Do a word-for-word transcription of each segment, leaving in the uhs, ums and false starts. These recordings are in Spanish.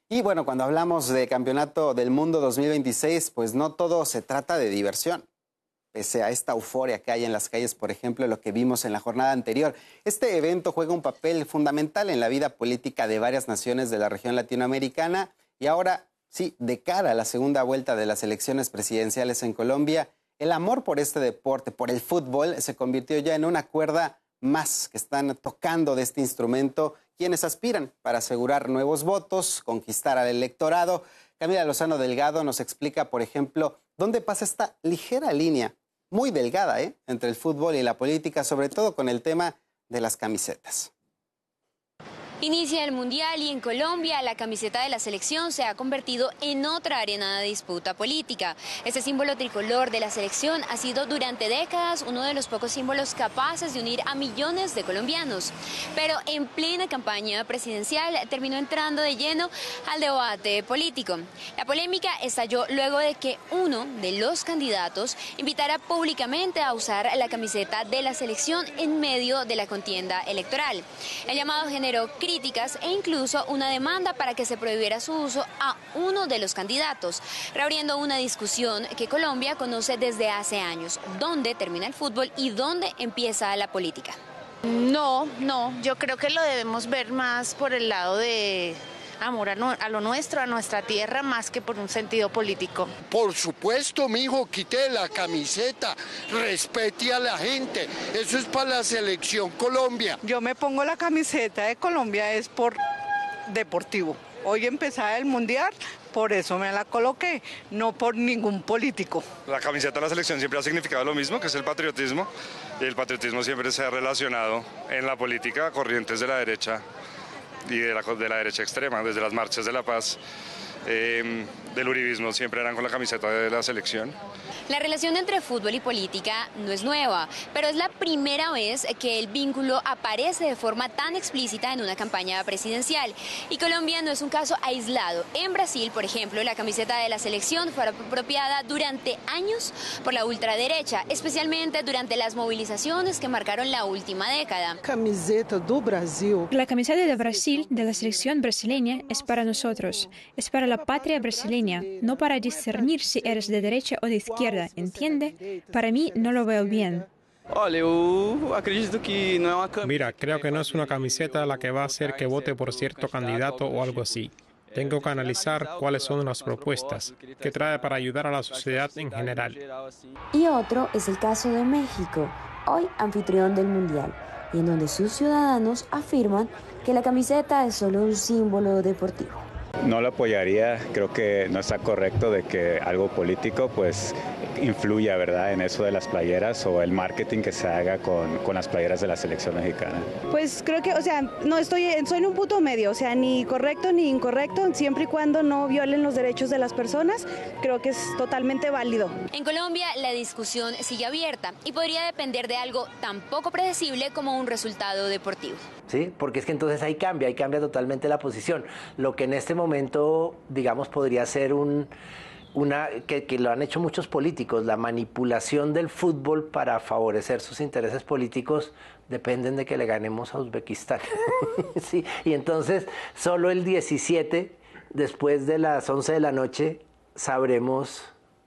Y bueno, cuando hablamos de Campeonato del Mundo dos mil veintiséis, pues no todo se trata de diversión. Pese a esta euforia que hay en las calles, por ejemplo, lo que vimos en la jornada anterior, este evento juega un papel fundamental en la vida política de varias naciones de la región latinoamericana y ahora, sí, de cara a la segunda vuelta de las elecciones presidenciales en Colombia, el amor por este deporte, por el fútbol, se convirtió ya en una cuerda más que están tocando de este instrumento quienes aspiran para asegurar nuevos votos, conquistar al electorado. Camila Lozano Delgado nos explica, por ejemplo, dónde pasa esta ligera línea, muy delgada, ¿eh?, entre el fútbol y la política, sobre todo con el tema de las camisetas. Inicia el Mundial y en Colombia la camiseta de la selección se ha convertido en otra arena de disputa política. Este símbolo tricolor de la selección ha sido durante décadas uno de los pocos símbolos capaces de unir a millones de colombianos. Pero en plena campaña presidencial terminó entrando de lleno al debate político. La polémica estalló luego de que uno de los candidatos invitara públicamente a usar la camiseta de la selección en medio de la contienda electoral. El llamado generó críticas e incluso una demanda para que se prohibiera su uso a uno de los candidatos, reabriendo una discusión que Colombia conoce desde hace años. ¿Dónde termina el fútbol y dónde empieza la política? No, no, yo creo que lo debemos ver más por el lado de amor a, no, a lo nuestro, a nuestra tierra, más que por un sentido político. Por supuesto, mijo, quite la camiseta, respete a la gente, eso es para la selección Colombia. Yo me pongo la camiseta de Colombia es por deportivo. Hoy empezaba el Mundial, por eso me la coloqué, no por ningún político. La camiseta de la selección siempre ha significado lo mismo, que es el patriotismo, y el patriotismo siempre se ha relacionado en la política a corrientes de la derecha y de la, de la derecha extrema, desde las marchas de la paz, eh, del uribismo, siempre eran con la camiseta de la selección. La relación entre fútbol y política no es nueva, pero es la primera vez que el vínculo aparece de forma tan explícita en una campaña presidencial. Y Colombia no es un caso aislado. En Brasil, por ejemplo, la camiseta de la selección fue apropiada durante años por la ultraderecha, especialmente durante las movilizaciones que marcaron la última década. Camiseta do Brasil. La camiseta de Brasil, de la selección brasileña, es para nosotros, es para la patria brasileña, no para discernir si eres de derecha o de izquierda. ¿Entiende? Para mí no lo veo bien. Mira, creo que no es una camiseta la que va a hacer que vote por cierto candidato o algo así. Tengo que analizar cuáles son las propuestas que trae para ayudar a la sociedad en general. Y otro es el caso de México, hoy anfitrión del Mundial, y en donde sus ciudadanos afirman que la camiseta es solo un símbolo deportivo. No lo apoyaría, creo que no está correcto de que algo político pues influya, ¿verdad?, en eso de las playeras o el marketing que se haga con, con las playeras de la selección mexicana. Pues creo que, o sea, no estoy, soy en un punto medio, o sea, ni correcto ni incorrecto, siempre y cuando no violen los derechos de las personas, creo que es totalmente válido. En Colombia la discusión sigue abierta y podría depender de algo tan poco predecible como un resultado deportivo. Sí, porque es que entonces ahí cambia, ahí cambia totalmente la posición. Lo que en este momento, digamos, podría ser un, una, que, que lo han hecho muchos políticos, la manipulación del fútbol para favorecer sus intereses políticos, dependen de que le ganemos a Uzbekistán. Sí, y entonces solo el diecisiete, después de las once de la noche, sabremos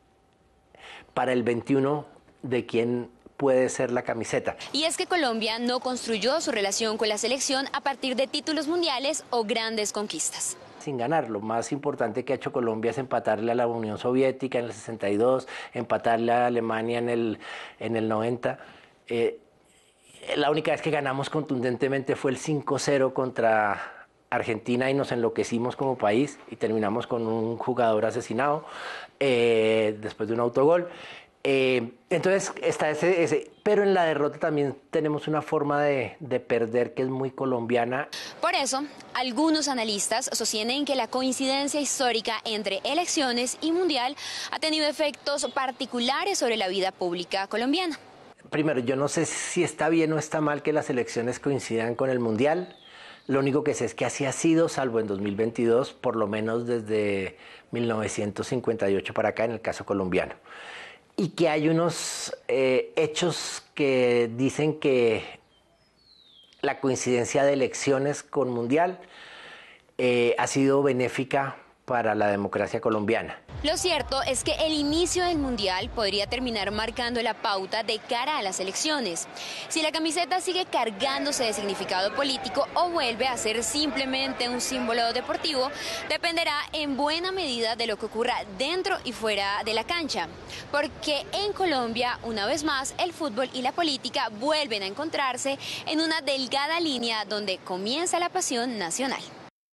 para el veintiuno de quién puede ser la camiseta. Y es que Colombia no construyó su relación con la selección a partir de títulos mundiales o grandes conquistas. Sin ganar, lo más importante que ha hecho Colombia es empatarle a la Unión Soviética en el sesenta y dos, empatarle a Alemania en el, en el noventa. Eh, la única vez que ganamos contundentemente fue el cinco cero contra Argentina y nos enloquecimos como país y terminamos con un jugador asesinado eh, después de un autogol. Eh, entonces está ese, ese, pero en la derrota también tenemos una forma de, de perder que es muy colombiana. Por eso, algunos analistas sostienen que la coincidencia histórica entre elecciones y mundial ha tenido efectos particulares sobre la vida pública colombiana. Primero, yo no sé si está bien o está mal que las elecciones coincidan con el mundial. Lo único que sé es que así ha sido, salvo en dos mil veintidós, por lo menos desde mil novecientos cincuenta y ocho para acá en el caso colombiano. Y que hay unos eh, hechos que dicen que la coincidencia de elecciones con mundial eh, ha sido benéfica para la democracia colombiana. Lo cierto es que el inicio del Mundial podría terminar marcando la pauta de cara a las elecciones. Si la camiseta sigue cargándose de significado político o vuelve a ser simplemente un símbolo deportivo, dependerá en buena medida de lo que ocurra dentro y fuera de la cancha. Porque en Colombia, una vez más, el fútbol y la política vuelven a encontrarse en una delgada línea donde comienza la pasión nacional.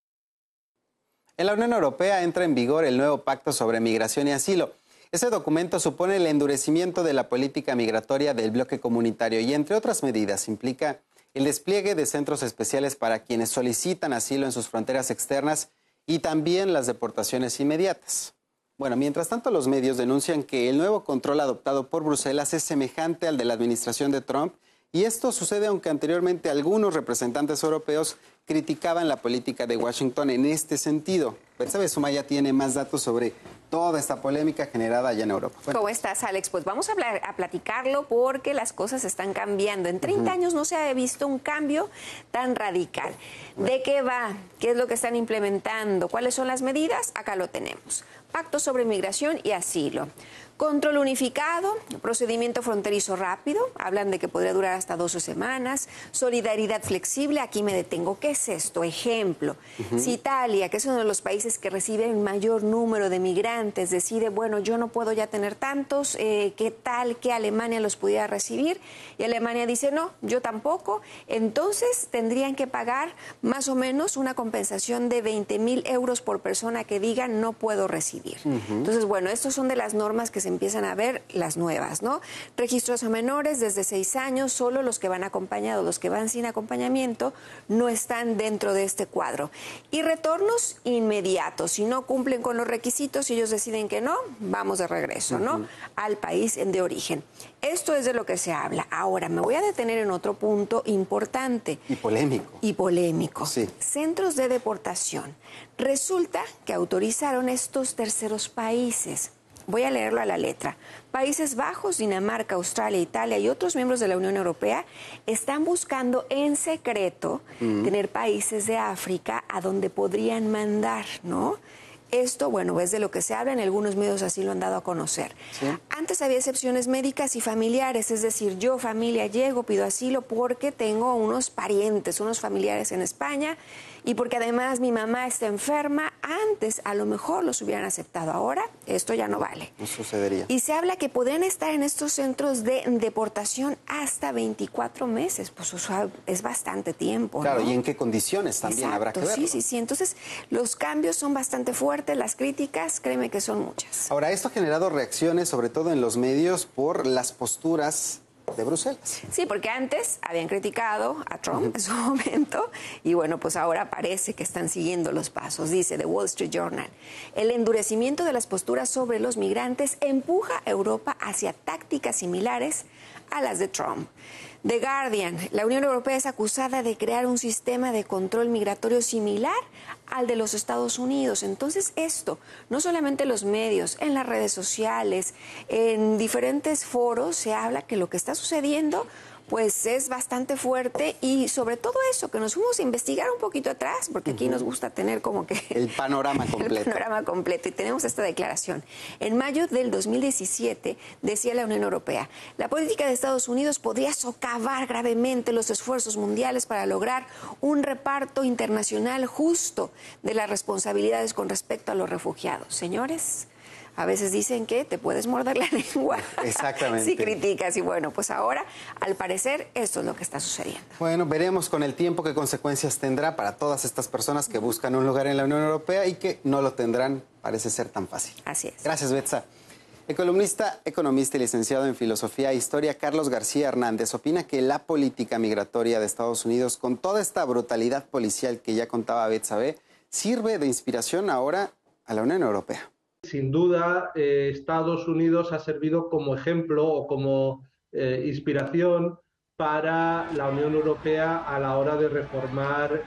En la Unión Europea entra en vigor el nuevo Pacto sobre Migración y Asilo. Ese documento supone el endurecimiento de la política migratoria del bloque comunitario y, entre otras medidas, implica el despliegue de centros especiales para quienes solicitan asilo en sus fronteras externas y también las deportaciones inmediatas. Bueno, mientras tanto, los medios denuncian que el nuevo control adoptado por Bruselas es semejante al de la administración de Trump, y esto sucede aunque anteriormente algunos representantes europeos criticaban la política de Washington en este sentido. Betsabe Sumaya tiene más datos sobre toda esta polémica generada allá en Europa. Bueno. ¿Cómo estás, Alex? Pues vamos a, hablar, a platicarlo porque las cosas están cambiando. En treinta uh-huh. años no se ha visto un cambio tan radical. ¿De qué va? ¿Qué es lo que están implementando? ¿Cuáles son las medidas? Acá lo tenemos. Pacto sobre migración y asilo. Control unificado, procedimiento fronterizo rápido, hablan de que podría durar hasta doce semanas, solidaridad flexible, aquí me detengo. ¿Qué es esto? Ejemplo, uh-huh. si Italia, que es uno de los países que recibe el mayor número de migrantes, decide, bueno, yo no puedo ya tener tantos, eh, ¿qué tal que Alemania los pudiera recibir? Y Alemania dice, no, yo tampoco, entonces tendrían que pagar más o menos una compensación de veinte mil euros por persona que digan no puedo recibir. Uh-huh. Entonces, bueno, estas son de las normas que se empiezan a ver, las nuevas, ¿no? Registros a menores desde seis años, solo los que van acompañados, los que van sin acompañamiento, no están dentro de este cuadro. Y retornos inmediatos, si no cumplen con los requisitos, si ellos deciden que no, vamos de regreso, ¿no? Uh-huh. Al país de origen. Esto es de lo que se habla. Ahora, me voy a detener en otro punto importante. Y polémico. Y polémico. Sí. Centros de deportación. Resulta que autorizaron estos terceros países. Voy a leerlo a la letra. Países Bajos, Dinamarca, Australia, Italia y otros miembros de la Unión Europea están buscando en secreto mm. tener países de África a donde podrían mandar, ¿no? Esto, bueno, es de lo que se habla, en algunos medios así lo han dado a conocer. ¿Sí? Antes había excepciones médicas y familiares, es decir, yo, familia, llego, pido asilo porque tengo unos parientes, unos familiares en España y porque además mi mamá está enferma. Antes a lo mejor los hubieran aceptado, ahora esto ya no vale. No sucedería. Y se habla que podrían estar en estos centros de deportación hasta veinticuatro meses, pues o sea, es bastante tiempo. Claro, ¿no? ¿Y en qué condiciones también? Exacto, habrá que verlo? Sí, sí, sí. Entonces, los cambios son bastante fuertes, las críticas, créeme que son muchas. Ahora, esto ha generado reacciones, sobre todo en los medios, por las posturas de Bruselas. Sí, porque antes habían criticado a Trump uh-huh. en su momento y bueno, pues ahora parece que están siguiendo los pasos. Dice The Wall Street Journal, el endurecimiento de las posturas sobre los migrantes empuja a Europa hacia tácticas similares a las de Trump. The Guardian, la Unión Europea es acusada de crear un sistema de control migratorio similar al de los Estados Unidos. Entonces esto, no solamente en los medios, en las redes sociales, en diferentes foros se habla que lo que está sucediendo pues es bastante fuerte y sobre todo eso, que nos fuimos a investigar un poquito atrás, porque aquí uh-huh. nos gusta tener como que... El panorama completo. El panorama completo, y tenemos esta declaración. En mayo del dos mil diecisiete, decía la Unión Europea, la política de Estados Unidos podría socavar gravemente los esfuerzos mundiales para lograr un reparto internacional justo de las responsabilidades con respecto a los refugiados. Señores, a veces dicen que te puedes morder la lengua. Exactamente. Si criticas. Y bueno, pues ahora, al parecer, esto es lo que está sucediendo. Bueno, veremos con el tiempo qué consecuencias tendrá para todas estas personas que buscan un lugar en la Unión Europea y que no lo tendrán, parece ser tan fácil. Así es. Gracias, Betsa. El columnista, economista y licenciado en Filosofía e Historia, Carlos García Hernández, opina que la política migratoria de Estados Unidos, con toda esta brutalidad policial que ya contaba Betsabe, sirve de inspiración ahora a la Unión Europea. Sin duda, eh, Estados Unidos ha servido como ejemplo o como eh, inspiración para la Unión Europea a la hora de reformar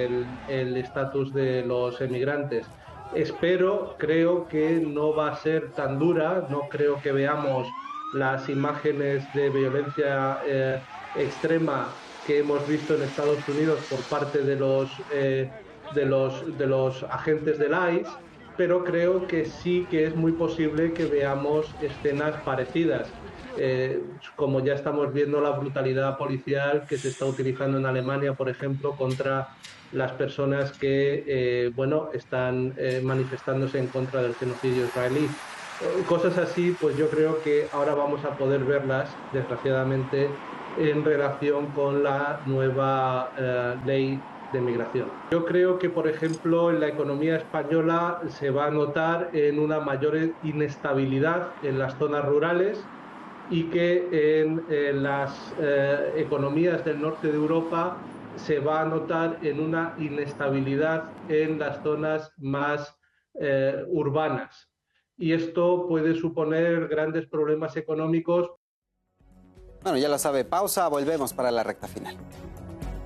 el estatus de los emigrantes. Espero, creo que no va a ser tan dura, no creo que veamos las imágenes de violencia eh, extrema que hemos visto en Estados Unidos por parte de los, eh, de los, de los agentes del I C E, pero creo que sí que es muy posible que veamos escenas parecidas. Eh, como ya estamos viendo la brutalidad policial que se está utilizando en Alemania, por ejemplo, contra las personas que eh, bueno, están eh, manifestándose en contra del genocidio israelí. Eh, cosas así, pues yo creo que ahora vamos a poder verlas, desgraciadamente, en relación con la nueva eh, ley de migración. Yo creo que, por ejemplo, en la economía española se va a notar en una mayor inestabilidad en las zonas rurales, y que en, en las eh, economías del norte de Europa se va a notar en una inestabilidad en las zonas más eh, urbanas. Y esto puede suponer grandes problemas económicos. Bueno, ya lo sabe, pausa, volvemos para la recta final.